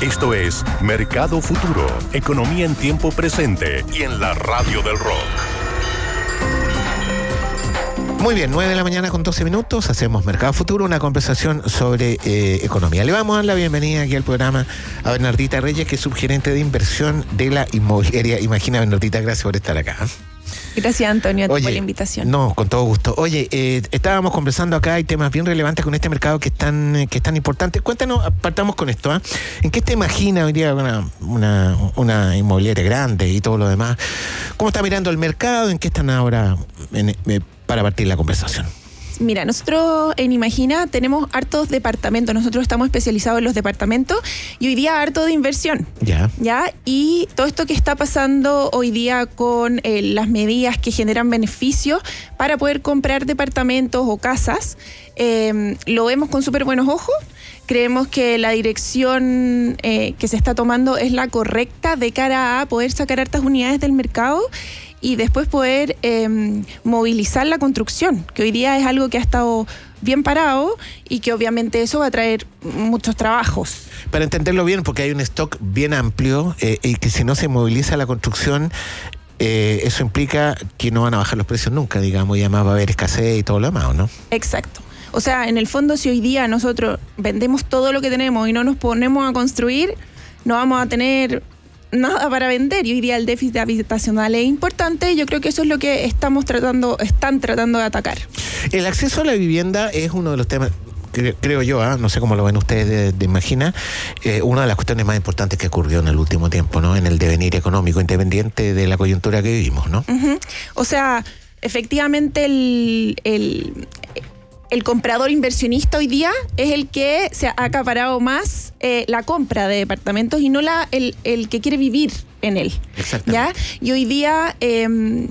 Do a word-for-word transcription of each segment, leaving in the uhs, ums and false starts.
Esto es Mercado Futuro, economía en tiempo presente y en la radio del rock. Muy bien, nueve de la mañana con doce minutos, hacemos Mercado Futuro, una conversación sobre eh, economía. Le vamos a dar la bienvenida aquí al programa a Bernardita Reyes, que es subgerente de inversión de la inmobiliaria Imagina. Bernardita, gracias por estar acá. Gracias, Antonio, Oye, por la invitación. No, con todo gusto. Oye, eh, estábamos conversando acá, hay temas bien relevantes con este mercado que es tan, que es tan importante. Cuéntanos, partamos con esto, ¿eh? ¿En qué te imaginas hoy día una, una, una inmobiliaria grande y todo lo demás? ¿Cómo está mirando el mercado? ¿En qué están ahora en, eh, para partir la conversación? Mira, nosotros en Imagina tenemos hartos departamentos, nosotros estamos especializados en los departamentos y hoy día harto de inversión. Ya. ¿Ya? Y todo esto que está pasando hoy día con eh, las medidas que generan beneficios para poder comprar departamentos o casas, eh, lo vemos con súper buenos ojos. Creemos que la dirección eh, que se está tomando es la correcta de cara a poder sacar hartas unidades del mercado y después poder eh, movilizar la construcción, que hoy día es algo que ha estado bien parado y que obviamente eso va a traer muchos trabajos. Para entenderlo bien, porque hay un stock bien amplio eh, y que si no se moviliza la construcción, eh, eso implica que no van a bajar los precios nunca, digamos, y además va a haber escasez y todo lo demás, ¿no? Exacto. O sea, en el fondo, si hoy día nosotros vendemos todo lo que tenemos y no nos ponemos a construir, no vamos a tener nada para vender, y hoy día el déficit habitacional es importante y yo creo que eso es lo que estamos tratando, están tratando de atacar. El acceso a la vivienda es uno de los temas, cre- creo yo, ¿eh? No sé cómo lo ven ustedes de, de Imagina, eh, una de las cuestiones más importantes que ocurrió en el último tiempo, ¿no? En el devenir económico, independiente de la coyuntura que vivimos, ¿no? Uh-huh. O sea, efectivamente el... el El comprador inversionista hoy día es el que se ha acaparado más eh, la compra de departamentos y no la el, el que quiere vivir en él. Exactamente. ¿Ya? Y hoy día eh,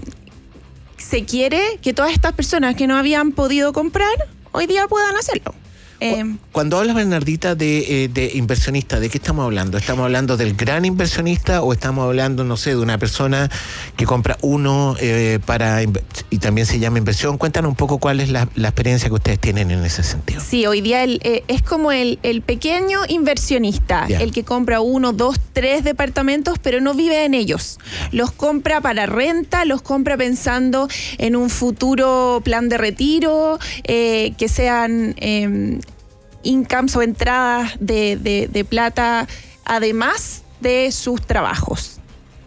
se quiere que todas estas personas que no habían podido comprar, hoy día puedan hacerlo. Eh, Cuando hablas, Bernardita, de, eh, de inversionista, ¿de qué estamos hablando? ¿Estamos hablando del gran inversionista o estamos hablando, no sé, de una persona que compra uno eh, para y también se llama inversión? Cuéntanos un poco cuál es la, la experiencia que ustedes tienen en ese sentido. Sí, hoy día el, eh, es como el, el pequeño inversionista, yeah. El que compra uno, dos, tres departamentos, pero no vive en ellos. Los compra para renta, los compra pensando en un futuro plan de retiro, eh, que sean... Eh, incomes o entradas de, de, de plata además de sus trabajos.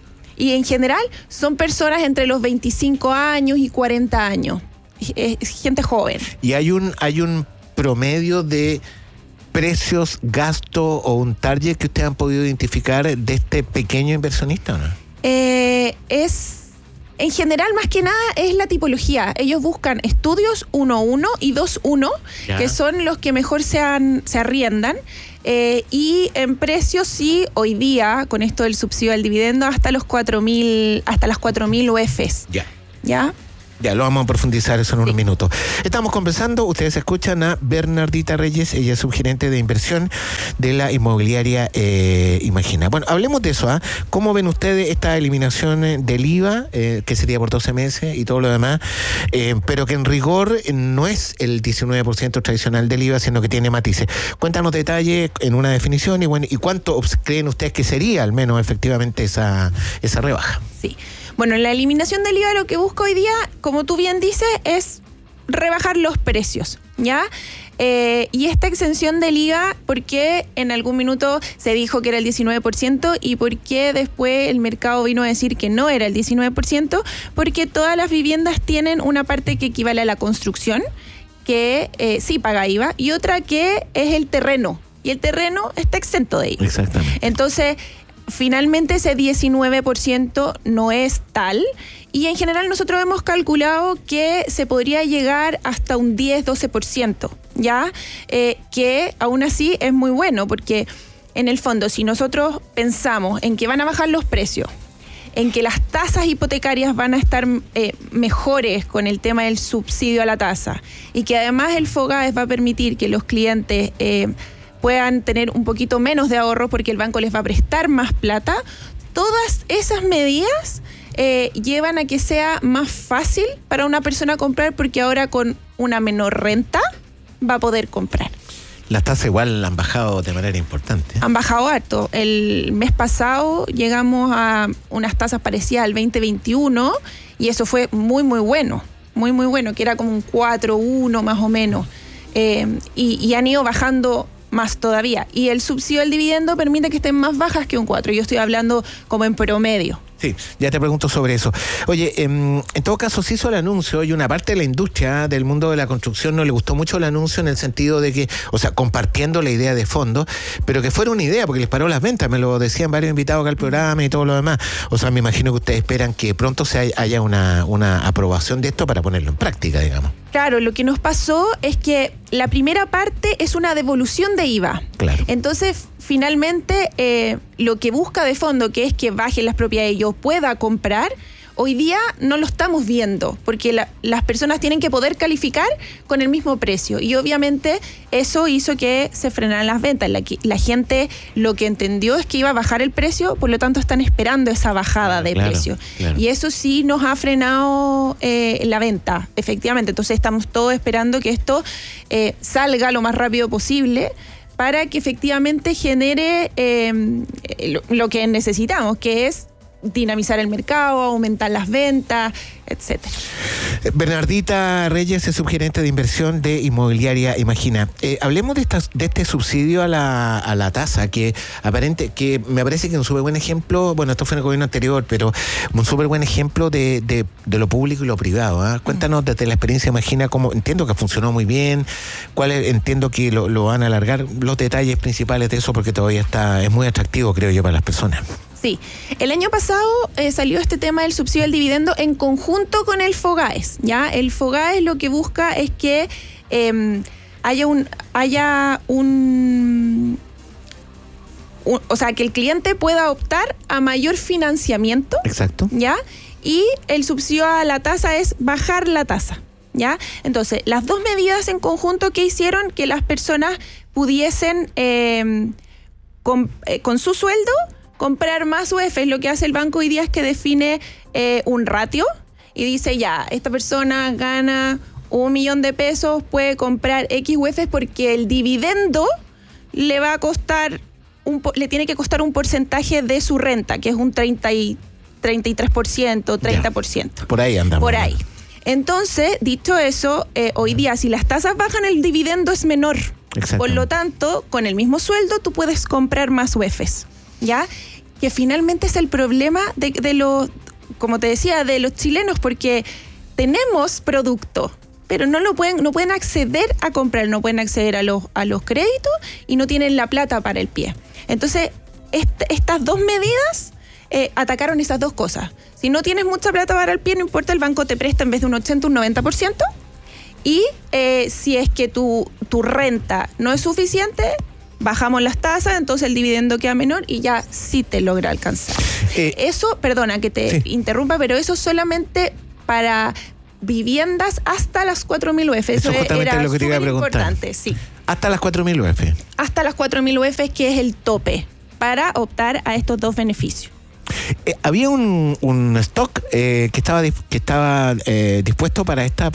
Y en general son personas entre los veinticinco años y cuarenta años. Es, es gente joven. ¿Y hay un, hay un promedio de precios, gasto o un target que ustedes han podido identificar de este pequeño inversionista o no? Eh, es... En general, más que nada, es la tipología. Ellos buscan estudios uno uno y dos uno, que son los que mejor se, han, se arriendan. Eh, y en precios, sí, hoy día, con esto del subsidio al dividendo, hasta los cuatro mil, hasta las cuatro mil U Fs. Ya. ¿Ya? Ya, lo vamos a profundizar eso en unos sí. minutos. Estamos conversando, ustedes escuchan a Bernardita Reyes, ella es subgerente de inversión de la inmobiliaria eh, Imagina. Bueno, hablemos de eso, ¿ah? ¿eh? ¿Cómo ven ustedes esta eliminación del I V A, eh, que sería por doce meses y todo lo demás, eh, pero que en rigor no es el diecinueve por ciento tradicional del I V A, sino que tiene matices? Cuéntanos detalles en una definición y bueno, ¿y cuánto creen ustedes que sería al menos efectivamente esa, esa rebaja? Sí. Bueno, la eliminación del I V A lo que busca hoy día, como tú bien dices, es rebajar los precios, ¿ya? Eh, y esta exención del I V A, ¿por qué en algún minuto se dijo que era el diecinueve por ciento y por qué después el mercado vino a decir que no era el diecinueve por ciento? Porque todas las viviendas tienen una parte que equivale a la construcción, que eh, sí paga I V A, y otra que es el terreno, y el terreno está exento de I V A. Exactamente. Entonces, finalmente ese diecinueve por ciento no es tal y en general nosotros hemos calculado que se podría llegar hasta un diez a doce por ciento, ¿ya? Eh, que aún así es muy bueno porque en el fondo si nosotros pensamos en que van a bajar los precios, en que las tasas hipotecarias van a estar eh, mejores con el tema del subsidio a la tasa y que además el FOGAES va a permitir que los clientes... Eh, puedan tener un poquito menos de ahorro porque el banco les va a prestar más plata, todas esas medidas eh, llevan a que sea más fácil para una persona comprar porque ahora con una menor renta va a poder comprar. Las tasas igual han bajado de manera importante. Han bajado harto. El mes pasado llegamos a unas tasas parecidas al veinte veintiuno y eso fue muy, muy bueno. Muy, muy bueno, que era como un cuatro uno más o menos. Eh, y, y han ido bajando más todavía. Y el subsidio del dividendo permite que estén más bajas que un cuatro. Yo estoy hablando como en promedio. Sí, ya te pregunto sobre eso. Oye, eh, en todo caso se hizo el anuncio y una parte de la industria del mundo de la construcción no le gustó mucho el anuncio en el sentido de que, o sea, compartiendo la idea de fondo, pero que fuera una idea porque les paró las ventas, me lo decían varios invitados acá al programa y todo lo demás. O sea, me imagino que ustedes esperan que pronto se haya una, una aprobación de esto para ponerlo en práctica, digamos. Claro, lo que nos pasó es que la primera parte es una devolución de I V A. Claro. Entonces, finalmente, eh, lo que busca de fondo, que es que bajen las propiedades y yo pueda comprar, hoy día no lo estamos viendo, porque la, las personas tienen que poder calificar con el mismo precio. Y obviamente eso hizo que se frenaran las ventas. La, la gente lo que entendió es que iba a bajar el precio, por lo tanto están esperando esa bajada de claro, precio. Claro. Y eso sí nos ha frenado eh, la venta, efectivamente. Entonces estamos todos esperando que esto eh, salga lo más rápido posible, para que efectivamente genere eh, lo, lo que necesitamos, que es dinamizar el mercado, aumentar las ventas, etcétera. Bernardita Reyes es subgerente de inversión de Inmobiliaria Imagina. Eh, hablemos de, esta, de este subsidio a la, a la tasa, que aparente, que me parece que es un súper buen ejemplo, bueno, esto fue en el gobierno anterior, pero un súper buen ejemplo de, de, de lo público y lo privado. ¿eh? Cuéntanos desde la experiencia Imagina cómo, entiendo que funcionó muy bien, cuál es, entiendo que lo, lo van a alargar, los detalles principales de eso, porque todavía está, es muy atractivo, creo yo, para las personas. Sí, el año pasado eh, salió este tema del subsidio al dividendo en conjunto con el FOGAES, ¿ya? El FOGAES lo que busca es que eh, haya un, haya un, un, o sea, que el cliente pueda optar a mayor financiamiento. Exacto. ¿Ya? Y el subsidio a la tasa es bajar la tasa, ¿ya? Entonces, las dos medidas en conjunto que hicieron que las personas pudiesen, eh, con, eh, con su sueldo, comprar más U F. Lo que hace el banco hoy día es que define eh, un ratio y dice, ya, esta persona gana un millón de pesos, puede comprar X U F porque el dividendo le va a costar, un, le tiene que costar un porcentaje de su renta, que es un treinta y tres por ciento, treinta por ciento. Ya, por ahí andamos. Por ahí. Entonces, dicho eso, eh, hoy día si las tasas bajan, el dividendo es menor. Por lo tanto, con el mismo sueldo tú puedes comprar más U Fs. ¿Ya? Que finalmente es el problema de, de los, como te decía, de los chilenos, porque tenemos producto, pero no lo pueden, no pueden acceder a comprar, no pueden acceder a los, a los créditos y no tienen la plata para el pie. Entonces, est, estas dos medidas eh, atacaron esas dos cosas. Si no tienes mucha plata para el pie, no importa, el banco te presta en vez de un ochenta, un noventa por ciento. Y eh, si es que tu, tu renta no es suficiente, bajamos las tasas, entonces el dividendo queda menor y ya sí te logra alcanzar. Eh, eso, perdona que te sí. interrumpa, pero eso solamente para viviendas hasta las cuatro mil U F. Eso, eso justamente era es lo que te iba a preguntar. Importante, sí. Hasta las cuatro mil U F. Hasta las cuatro mil U F, que es el tope para optar a estos dos beneficios. Eh, había un, un stock eh, que estaba, que estaba eh, dispuesto para esta